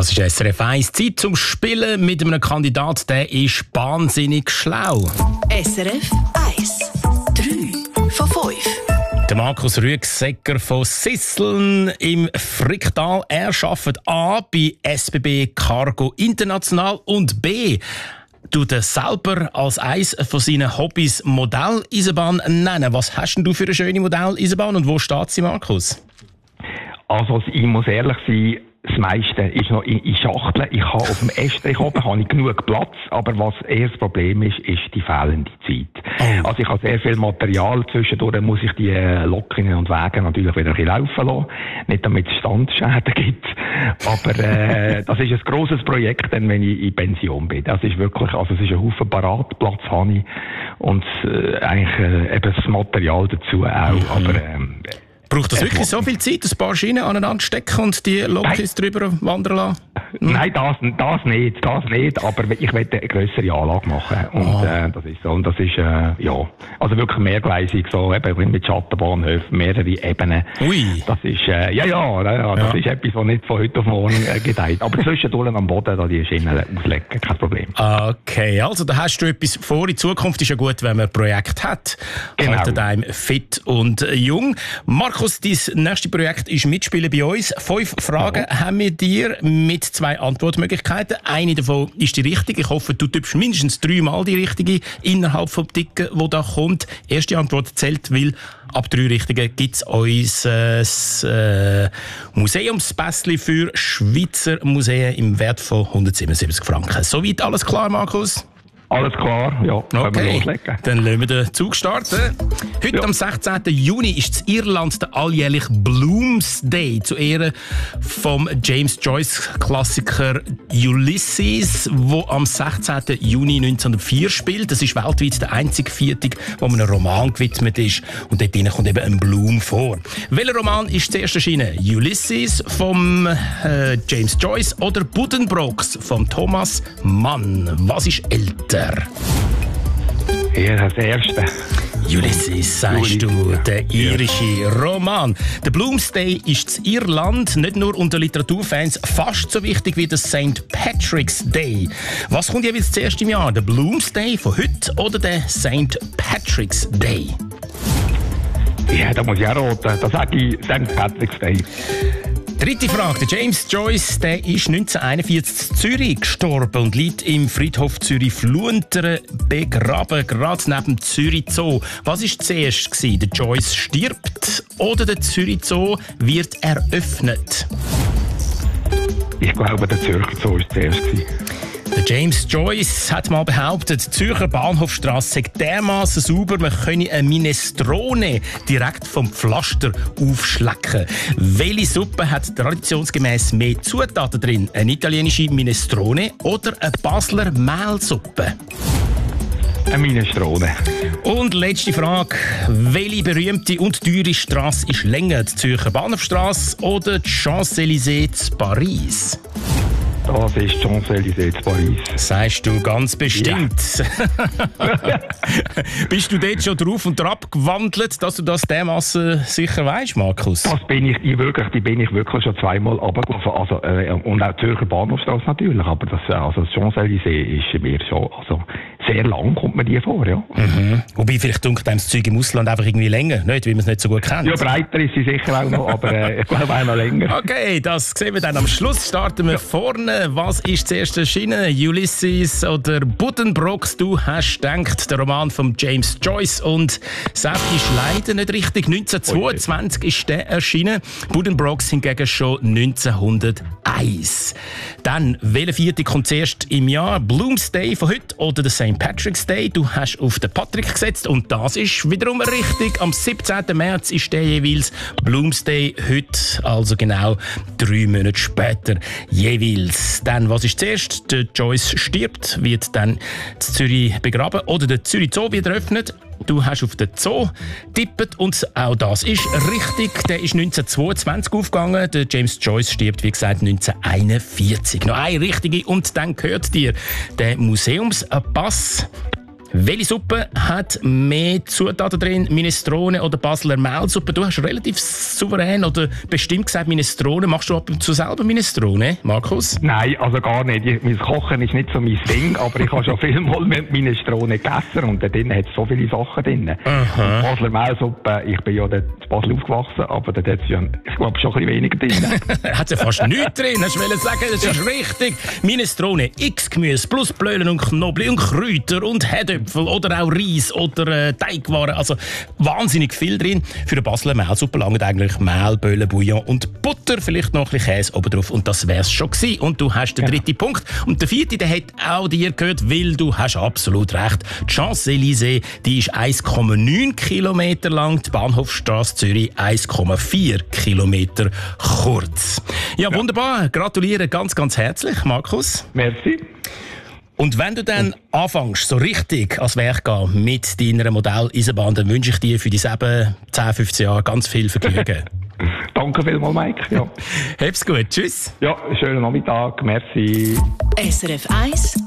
Das ist SRF 1. Zeit zum Spielen mit einem Kandidat, der ist wahnsinnig schlau. SRF 1. 3 von 5. Der Markus Rüegsegger von Sisseln im Fricktal. Er arbeitet A bei SBB Cargo International und B tut er selber als eines von seinen Hobbys Modelleisenbahn nennen. Was hast denn du für eine schöne Modelleisenbahn und wo steht sie, Markus? Also ich muss ehrlich sein, das meiste ist noch in Schachteln. Ich habe auf dem Estrich oben habe ich genug Platz, aber was eher das Problem ist die fehlende Zeit. Oh. Also ich habe sehr viel Material, zwischendurch muss ich die Lokinnen und Wege natürlich wieder ein bisschen laufen lassen, nicht damit es Standschäden gibt, aber das ist ein grosses Projekt, dann, wenn ich in Pension bin. Das ist wirklich, also es ist ein Haufen Paratplatz habe ich und eigentlich eben das Material dazu auch, aber braucht das wirklich so viel Zeit, ein paar Schienen aneinander stecken und die Lokis drüber wandern lassen? Nein, das nicht, aber ich möchte eine grössere Anlage machen und das ist so, und das ist, ja, also wirklich mehrgleisig, so eben mit Schattenbahnhöfen, mehrere Ebenen. Ui. Das ist, das ist etwas, was nicht von heute auf morgen gedeiht, aber zwischendurch am Boden da die Schienen auslegen, kein Problem. Okay, also da hast du etwas vor, in Zukunft ist ja gut, wenn man ein Projekt hat, genau. Haltet einem fit und jung. Markus, dein nächstes Projekt ist Mitspielen bei uns. 5 Fragen haben wir dir mit 2 Antwortmöglichkeiten. Eine davon ist die richtige. Ich hoffe, du tippst mindestens 3 Mal die richtige innerhalb vom Ticken, wo da kommt. Erste Antwort zählt, weil ab 3 Richtigen gibt es uns Museumspässchen für Schweizer Museen im Wert von 177 Franken. Soweit alles klar, Markus? Alles klar, ja, können wir loslegen. Dann lassen wir den Zug starten. Heute am 16. Juni ist in Irland der alljährliche Bloomsday zu Ehren vom James Joyce-Klassiker Ulysses, wo am 16. Juni 1904 spielt. Das ist weltweit der einzige Viertag, wo man einem Roman gewidmet ist. Und dort kommt eben ein Bloom vor. Welcher Roman ist zuerst erschienen? Ulysses vom James Joyce oder Buddenbrooks von Thomas Mann? Was ist älter? Ja, das erste. Ulysses, sagst du, der irische Roman. Der Bloomsday ist in Irland nicht nur unter Literaturfans fast so wichtig wie der St. Patrick's Day. Was kommt jeweils zuerst im Jahr? Der Bloomsday von heute oder der St. Patrick's Day? Ja, da muss ich auch raten. Da sage ich St. Patrick's Day. Dritte Frage. Der James Joyce, der ist 1941 in Zürich gestorben und liegt im Friedhof Zürich-Fluenteren begraben, gerade neben Zürich Zoo. Was war zuerst gewesen? Der Joyce stirbt oder der Zürich Zoo wird eröffnet? Ich glaube, der Zürcher Zoo war zuerst gewesen. Der James Joyce hat mal behauptet, die Zürcher Bahnhofstrasse sei dermassen sauber, man könne eine Minestrone direkt vom Pflaster aufschlecken. Welche Suppe hat traditionsgemäß mehr Zutaten drin? Eine italienische Minestrone oder eine Basler Mehlsuppe? Eine Minestrone. Und letzte Frage. Welche berühmte und teure Strasse ist länger? Die Zürcher Bahnhofstrasse oder die Champs-Élysées in Paris? Das ist Champs-Élysées in Paris. Sagst du ganz bestimmt. Ja. Bist du dort schon drauf und drauf gewandelt, dass du das dermassen sicher weißt, Markus? Das bin ich wirklich schon zweimal runtergelaufen. Also, und auch die Zürcher Bahnhofstrasse natürlich. Aber das Champs-Élysées ist mir schon, also sehr lang kommt mir die vor, ja. Mhm. Wobei, vielleicht dunkelt einem das Zeug im Ausland einfach irgendwie länger, nicht, weil man es nicht so gut kennt. Ja, breiter ist sie sicher auch noch, aber ich glaube auch noch länger. Okay, das sehen wir dann am Schluss. Starten wir vorne. Was ist zuerst erschienen? Ulysses oder Buddenbrooks? Du hast gedacht, der Roman von James Joyce. Und Sepp ist leider nicht richtig. 1922 ist der erschienen. Buddenbrooks hingegen schon 1901. Dann, welcher vierte kommt zuerst im Jahr? Bloomsday von heute oder der St. Patrick's Day? Du hast auf den Patrick gesetzt und das ist wiederum richtig. Am 17. März ist der jeweils Bloomsday heute, also genau 3 Monate später jeweils. Dann, was ist zuerst? Der Joyce stirbt, wird dann in Zürich begraben oder der Zürich Zoo wird eröffnet. Du hast auf den Zoo tippet und auch das ist richtig. Der ist 1922 aufgegangen. Der James Joyce stirbt, wie gesagt, 1941. Noch eine richtige und dann gehört dir der Museumspass. Welche Suppe hat mehr Zutaten drin? Minestrone oder Basler Mehlsuppe? Du hast relativ souverän oder bestimmt gesagt Minestrone. Machst du ab und zu selber Minestrone, Markus? Nein, also gar nicht. Mein Kochen ist nicht so mein Ding, aber ich habe schon viel mal mit Minestrone gegessen und da drin hat es so viele Sachen drin. Basler Mehlsuppe, ich bin ja dort in Basel aufgewachsen, aber da hat es ja, ich glaube, schon ein bisschen weniger drin. Hat ja fast nichts drin, hast du sagen, das ist richtig. Minestrone, X-Gemüse plus Blölen und Knoblauch und Kräuter und Herdöpfel oder auch Reis oder Teigwaren. Also wahnsinnig viel drin. Für eine Basler Mehlsuppe langen eigentlich Mehl, Böhlen, Bouillon und Butter, vielleicht noch ein bisschen Käse oben drauf und das wär's schon gewesen. Und du hast den dritten Punkt. Und der vierte, der hat auch dir gehört, weil du hast absolut recht. Die Champs-Élysées, die ist 1,9 Kilometer lang, die Bahnhofstrasse Zürich 1,4 Kilometer kurz. Ja, wunderbar. Gratuliere ganz, ganz herzlich, Markus. Merci. Und wenn du dann anfängst, so richtig ans Werk gehen mit deiner Modelleisenbahn, dann wünsche ich dir für die 10, 15 Jahre ganz viel Vergnügen. Danke vielmals, Mike. Ja. Hab's gut. Tschüss. Ja, schönen Nachmittag. Merci. SRF 1